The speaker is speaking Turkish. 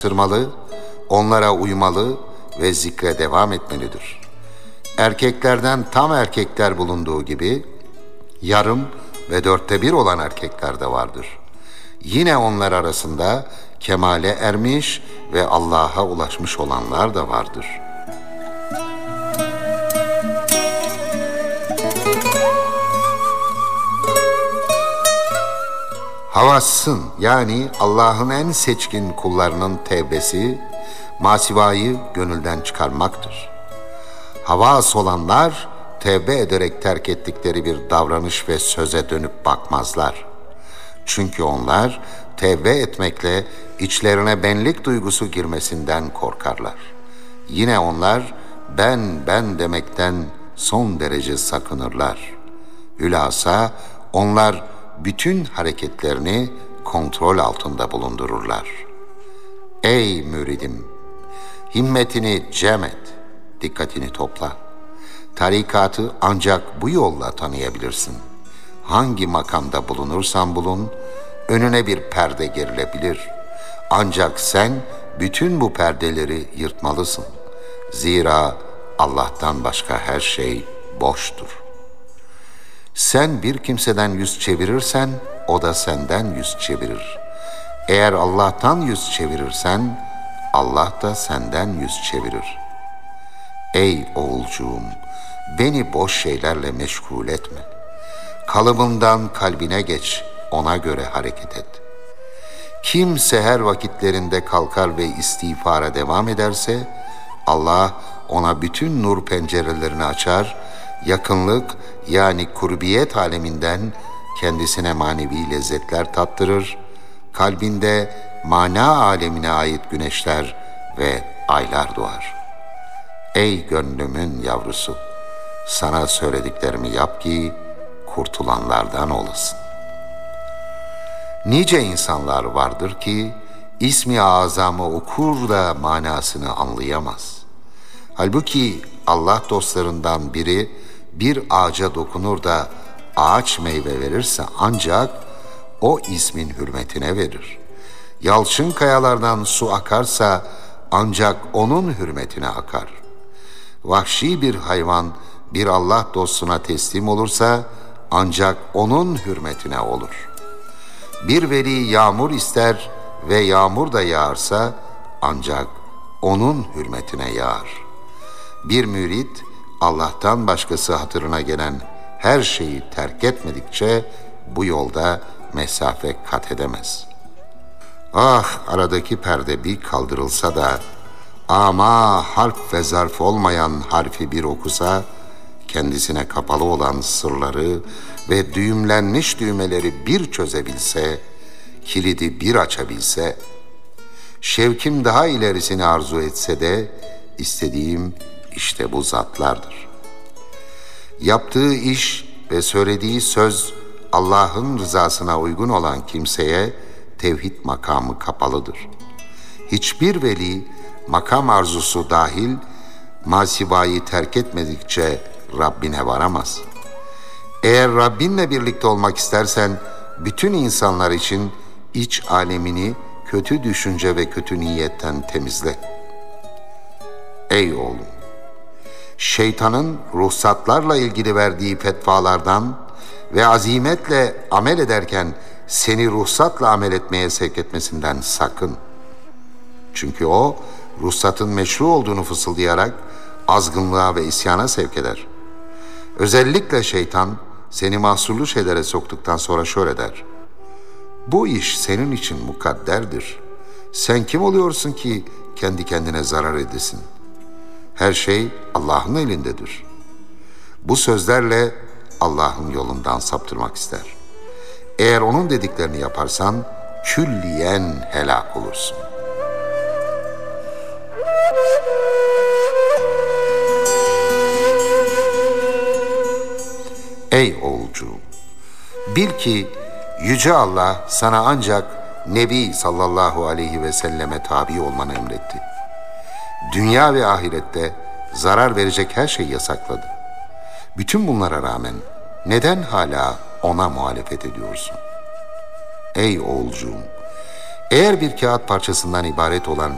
Sırmalı, onlara uymalı ve zikre devam etmelidir. Erkeklerden tam erkekler bulunduğu gibi, yarım ve 1/4 olan erkekler de vardır. Yine onlar arasında kemale ermiş ve Allah'a ulaşmış olanlar da vardır. Havassın, yani Allah'ın en seçkin kullarının tevbesi, masivayı gönülden çıkarmaktır. Havas olanlar, tevbe ederek terk ettikleri bir davranış ve söze dönüp bakmazlar. Çünkü onlar tevbe etmekle içlerine benlik duygusu girmesinden korkarlar. Yine onlar ben demekten son derece sakınırlar. Hülasa onlar bütün hareketlerini kontrol altında bulundururlar. Ey müridim! Himmetini cem et, dikkatini topla. Tarikatı ancak bu yolla tanıyabilirsin. Hangi makamda bulunursan bulun, önüne bir perde gerilebilir. Ancak sen bütün bu perdeleri yırtmalısın. Zira Allah'tan başka her şey boştur. Sen bir kimseden yüz çevirirsen, o da senden yüz çevirir. Eğer Allah'tan yüz çevirirsen, Allah da senden yüz çevirir. Ey oğulcuğum, beni boş şeylerle meşgul etme. Kalıbından kalbine geç, ona göre hareket et. Kim seher vakitlerinde kalkar ve istiğfara devam ederse, Allah ona bütün nur pencerelerini açar, yakınlık yani kurbiyet aleminden kendisine manevi lezzetler tattırır, kalbinde mana alemine ait güneşler ve aylar doğar. Ey gönlümün yavrusu, sana söylediklerimi yap ki kurtulanlardan olasın. Nice insanlar vardır ki ismi azamı okur da manasını anlayamaz. Halbuki Allah dostlarından biri bir ağaca dokunur da ağaç meyve verirse ancak o ismin hürmetine verir. Yalçın kayalardan su akarsa ancak onun hürmetine akar. Vahşi bir hayvan bir Allah dostuna teslim olursa ancak onun hürmetine olur. Bir veli yağmur ister ve yağmur da yağarsa ancak onun hürmetine yağar. Bir mürit Allah'tan başkası hatırına gelen her şeyi terk etmedikçe bu yolda mesafe kat edemez. Ah, aradaki perde bir kaldırılsa da ama harf ve zarf olmayan harfi bir okusa, kendisine kapalı olan sırları ve düğümlenmiş düğmeleri bir çözebilse, kilidi bir açabilse, şevkim daha ilerisini arzu etse de istediğim işte bu zatlardır. Yaptığı iş ve söylediği söz Allah'ın rızasına uygun olan kimseye tevhid makamı kapalıdır. Hiçbir veli makam arzusu dahil masivayı terk etmedikçe Rabbine varamaz. Eğer Rabbinle birlikte olmak istersen bütün insanlar için iç alemini kötü düşünce ve kötü niyetten temizle. Ey oğlum! Şeytanın ruhsatlarla ilgili verdiği fetvalardan ve azimetle amel ederken seni ruhsatla amel etmeye sevk etmesinden sakın. Çünkü o, ruhsatın meşru olduğunu fısıldayarak azgınlığa ve isyana sevk eder. Özellikle şeytan seni mahsurlu şeylere soktuktan sonra şöyle der: bu iş senin için mukadderdir. Sen kim oluyorsun ki kendi kendine zarar edesin? Her şey Allah'ın elindedir. Bu sözlerle Allah'ın yolundan saptırmak ister. Eğer onun dediklerini yaparsan külliyen helak olursun. Ey oğulcuğum! Bil ki Yüce Allah sana ancak Nebi sallallahu aleyhi ve selleme tabi olmanı emretti. Dünya ve ahirette zarar verecek her şeyi yasakladı. Bütün bunlara rağmen neden hala ona muhalefet ediyorsun? Ey oğulcuğum! Eğer bir kağıt parçasından ibaret olan